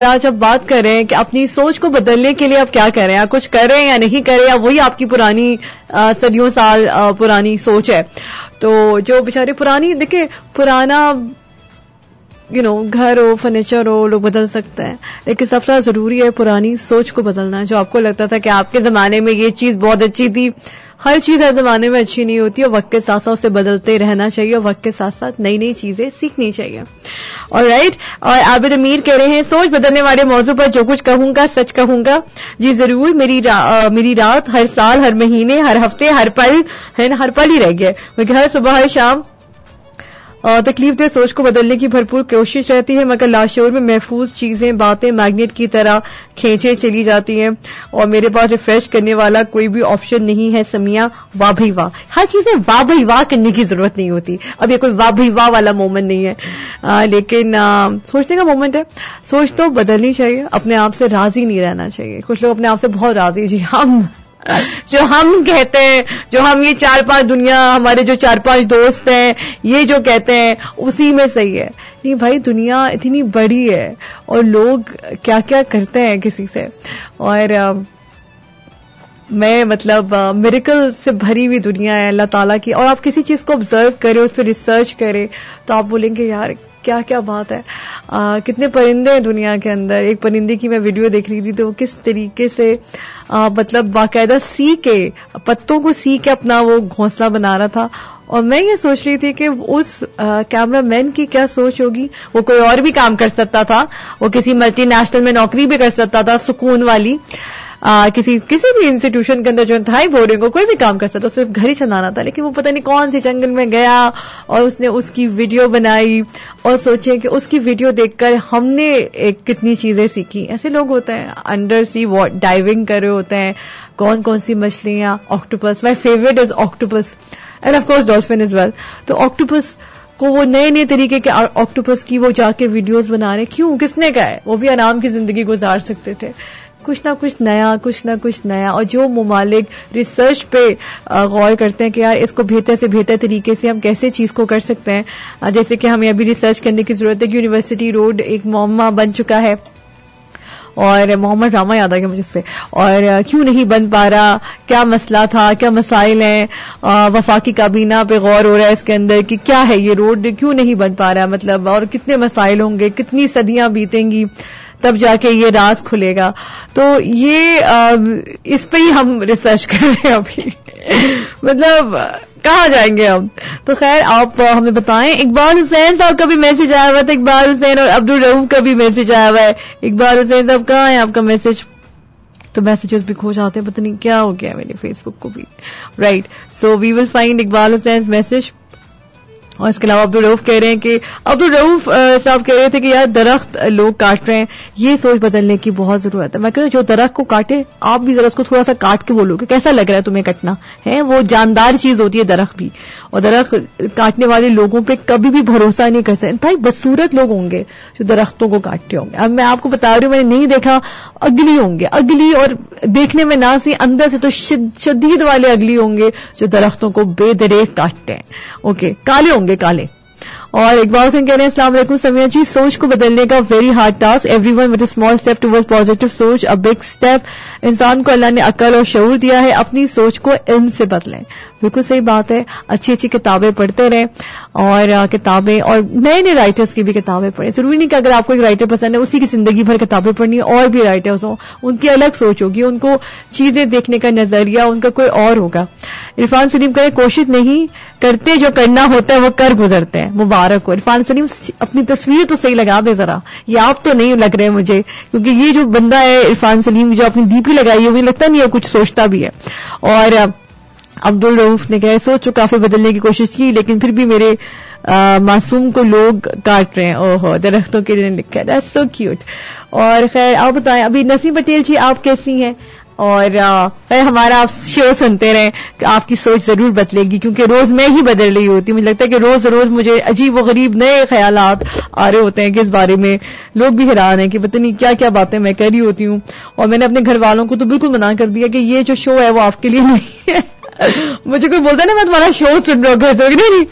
آج آپ بات کر رہے ہیں کہ اپنی سوچ کو بدلنے کے لیے آپ کیا کر رہے ہیں, آپ کچھ کر رہے ہیں یا نہیں کر رہے ہیں, وہی آپ کی پرانی صدیوں سال پرانی سوچ ہے. تو جو بیچارے پرانی دیکھیں, پرانا گھر ہو, فرنیچر ہو, لوگ بدل سکتے ہیں, لیکن سب سے ضروری ہے پرانی سوچ کو بدلنا. جو آپ کو لگتا تھا کہ آپ کے زمانے میں یہ چیز بہت اچھی تھی, ہر چیز ہر زمانے میں اچھی نہیں ہوتی, اور وقت کے ساتھ ساتھ اسے بدلتے رہنا چاہیے, اور وقت کے ساتھ ساتھ نئی نئی چیزیں سیکھنی چاہیے. آلرائٹ, اور عابد امیر کہہ رہے ہیں سوچ بدلنے والے موضوع پر جو کچھ کہوں گا سچ کہوں گا. جی ضرور, میری رات ہر سال, ہر مہینے, ہر ہفتے, ہر پل ہی رہ گیا, کیونکہ ہر صبح ہر شام تکلیف دہ سوچ کو بدلنے کی بھرپور کوشش رہتی ہے, مگر لاشعور میں محفوظ چیزیں, باتیں میگنیٹ کی طرح کھینچے چلی جاتی ہیں, اور میرے پاس ریفریش کرنے والا کوئی بھی آپشن نہیں ہے. سمیا, واہ بھائی واہ. ہر چیزیں واہ بھائی واہ کرنے کی ضرورت نہیں ہوتی. اب یہ کوئی واہ بھائی واہ والا مومنٹ نہیں ہے, لیکن سوچنے کا مومنٹ ہے. سوچ تو بدلنی چاہیے, اپنے آپ سے راضی نہیں رہنا چاہیے. کچھ لوگ اپنے آپ سے بہت راضی, جی جو ہم کہتے ہیں, جو ہم یہ 4-5 دنیا, ہمارے جو 4-5 دوست ہیں, یہ جو کہتے ہیں اسی میں صحیح ہے. نہیں بھائی, دنیا اتنی بڑی ہے, اور لوگ کیا کیا کرتے ہیں کسی سے, اور میں میریکل سے بھری ہوئی دنیا ہے اللہ تعالیٰ کی. اور آپ کسی چیز کو آبزرو کریں, اس پہ ریسرچ کریں, تو آپ بولیں گے یار کیا کیا بات ہے. کتنے پرندے ہیں دنیا کے اندر. ایک پرندے کی میں ویڈیو دیکھ رہی تھی, تو وہ کس طریقے سے باقاعدہ سی کے پتوں کو سی کے اپنا وہ گھونسلہ بنا رہا تھا. اور میں یہ سوچ رہی تھی کہ اس کیمرہ مین کی کیا سوچ ہوگی. وہ کوئی اور بھی کام کر سکتا تھا, وہ کسی ملٹی نیشنل میں نوکری بھی کر سکتا تھا, سکون والی, کسی بھی انسٹیٹیوشن کے اندر جو تھا ہی بورڈنگ کو کوئی بھی کام کر سکتا, صرف گھر ہی چلانا تھا. لیکن وہ پتہ نہیں کون سی جنگل میں گیا, اور اس نے اس کی ویڈیو بنائی, اور سوچیں کہ اس کی ویڈیو دیکھ کر ہم نے کتنی چیزیں سیکھی. ایسے لوگ ہوتے ہیں انڈر سی ڈائیونگ کر رہے ہوتے ہیں, کون سی مچھلیاں, octopus, my favourite is octopus, and of course dolphin is well. تو آکٹوپس کو وہ نئے طریقے کے آکٹوپس کی وہ جا کے ویڈیوز بنا رہے. کیوں, کس نے کہا ہے؟ وہ بھی آرام کی زندگی گزار سکتے تھے. کچھ نہ کچھ نیا. اور جو ممالک ریسرچ پہ غور کرتے ہیں کہ یار اس کو بہتر سے بہتر طریقے سے ہم کیسے چیز کو کر سکتے ہیں, جیسے کہ ہمیں ابھی ریسرچ کرنے کی ضرورت ہے. یونیورسٹی روڈ ایک معمہ بن چکا ہے, اور محمد راما یاد آ گیا مجھے اس پہ, اور کیوں نہیں بن پا رہا, کیا مسئلہ تھا, کیا مسائل ہیں. وفاقی کابینہ پہ غور ہو رہا ہے اس کے اندر کہ کیا ہے یہ روڈ, کیوں نہیں بن پا رہا, اور کتنے مسائل ہوں گے, کتنی صدیاں بیتیں گی, تب جا کے یہ راز کھلے گا. تو یہ اس پہ ہی ہم ریسرچ کر رہے ہیں ابھی. کہاں جائیں گے ہم. تو خیر آپ ہمیں بتائیں. اقبال حسین صاحب کا بھی میسج آیا ہوا تھا, اقبال حسین اور عبدالرؤف کا بھی میسج آیا ہوا ہے. اقبال حسین صاحب کہاں ہے آپ کا میسج؟ تو میسیجز بھی کھو جاتے ہیں, پتہ نہیں کیا ہو گیا میرے فیس بک کو بھی. Right, so we will find Iqbal Hussain message. اور اس کے علاوہ عبدالرؤف کہہ رہے ہیں کہ عبدالرؤف صاحب کہہ رہے تھے کہ یار درخت لوگ کاٹ رہے ہیں, یہ سوچ بدلنے کی بہت ضرورت ہے. میں کہوں جو درخت کو کاٹے, آپ بھی ذرا اس کو تھوڑا سا کاٹ کے بولو کہ کیسا لگ رہا ہے تمہیں کٹنا ہے. وہ جاندار چیز ہوتی ہے درخت بھی, اور درخت کاٹنے والے لوگوں پہ کبھی بھی بھروسہ نہیں کر سکتے. بھائی بدصورت لوگ ہوں گے جو درختوں کو کاٹتے ہوں گے. اب میں آپ کو بتا رہی ہوں, میں نے نہیں دیکھا, اگلی ہوں گے, اگلی, اور دیکھنے میں نہ سی اندر سے تو شدید والے اگلی ہوں گے جو درختوں کو بے دریغ کاٹتے ہیں. اوکے, کالے ہوں گے, کالے. اور اقبال حسین کہہ رہے ہیں السلام علیکم سمیہ جی, سوچ کو بدلنے کا very hard task, every one with a small step toward positive سوچ, ا بگ اسٹیپ. انسان کو اللہ نے عقل اور شعور دیا ہے, اپنی سوچ کو علم سے بدلیں. بالکل صحیح بات ہے. اچھی کتابیں پڑھتے رہیں, اور کتابیں, اور نئے رائٹرز کی بھی کتابیں پڑھیں. ضروری نہیں کہ اگر آپ کو ایک رائٹر پسند ہے اسی کی زندگی بھر کتابیں پڑھنی, اور بھی رائٹرز ہوں, ان کی الگ سوچ ہوگی, ان کو چیزیں دیکھنے کا نظریہ ان کا کوئی اور ہوگا. عرفان سلیم کہے کوشش نہیں کرتے, جو کرنا ہوتا ہے وہ کر گزرتے ہیں. مبارک ہو عرفان سلیم, اپنی تصویر تو صحیح لگا دے ذرا, یہ آپ تو نہیں لگ رہے مجھے, کیونکہ یہ جو بندہ ہے عرفان سلیم جو اپنی ڈی پی لگائی ہے مجھے لگتا نہیں ہے کچھ سوچتا بھی ہے. اور عبدالرؤف نے کہا سوچ کافی بدلنے کی کوشش کی, لیکن پھر بھی میرے معصوم کو لوگ کاٹ رہے ہیں. اوہو, درختوں کے لیے لکھا ہے, دیٹس سو کیوٹ. اور خیر آپ بتائیں, ابھی نسیم پٹیل جی آپ کیسی ہیں؟ اور ہمارا آپ شو سنتے رہیں کہ آپ کی سوچ ضرور بدلے گی, کیونکہ روز میں ہی بدل رہی ہوتی. مجھے لگتا ہے کہ روز مجھے عجیب و غریب نئے خیالات آ رہے ہوتے ہیں کہ اس بارے میں لوگ بھی حیران ہیں کہ پتہ نہیں کیا کیا باتیں میں کر رہی ہوتی ہوں. اور میں نے اپنے گھر والوں کو تو بالکل منع کر دیا کہ یہ جو شو ہے وہ آپ کے لیے نہیں ہے. مجھے کوئی بولتا ہے نا میں تمہارا شو سن رہا ہوں, گھر سے نہیں,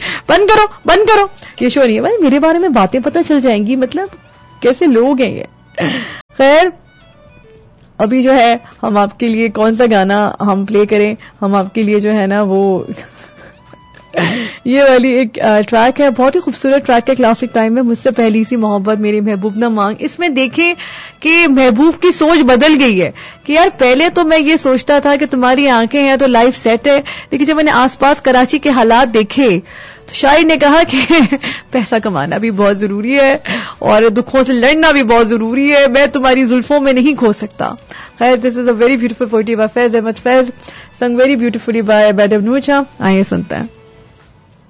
بند کرو, یہ شو نہیں ہے. بھائی میرے بارے میں باتیں پتہ چل جائیں گی, کیسے لوگ ہیں یہ. خیر ابھی جو ہے ہم آپ کے لیے کون سا گانا ہم پلے کریں؟ ہم آپ کے لیے جو ہے نا وہ یہ والی ایک ٹریک ہے، بہت ہی خوبصورت ٹریک ہے، کلاسک ٹائم میں، مجھ سے پہلی سی محبت میری محبوب نہ مانگ. اس میں دیکھیں کہ محبوب کی سوچ بدل گئی ہے کہ یار پہلے تو میں یہ سوچتا تھا کہ تمہاری آنکھیں ہیں تو لائف سیٹ ہے، لیکن جب میں نے آس پاس کراچی کے حالات دیکھے تو شاعر نے کہا کہ پیسہ کمانا بھی بہت ضروری ہے اور دکھوں سے لڑنا بھی بہت ضروری ہے، میں تمہاری زلفوں میں نہیں کھو سکتا. خیر دس از a very beautiful poetry by فیض احمد فیض، سنگ ویری بیوٹیفلی بائی میڈم نور جہاں. آئیے سنتے ہیں.